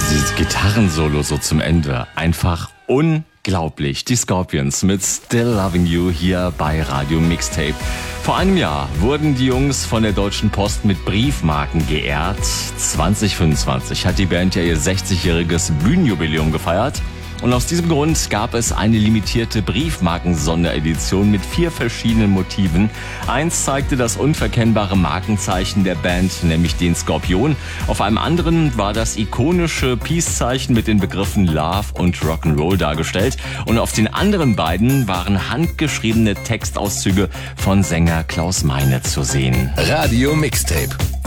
Dieses Gitarrensolo so zum Ende, einfach unglaublich. Die Scorpions mit Still Loving You hier bei Radio Mixtape. Vor einem Jahr wurden die Jungs von der Deutschen Post mit Briefmarken geehrt. 2025 hat die Band ja ihr 60-jähriges Bühnenjubiläum gefeiert. Und aus diesem Grund gab es eine limitierte Briefmarken-Sonderedition mit 4 verschiedenen Motiven. Eins zeigte das unverkennbare Markenzeichen der Band, nämlich den Skorpion. Auf einem anderen war das ikonische Peace-Zeichen mit den Begriffen Love und Rock'n'Roll dargestellt. Und auf den anderen beiden waren handgeschriebene Textauszüge von Sänger Klaus Meine zu sehen. Radio Mixtape.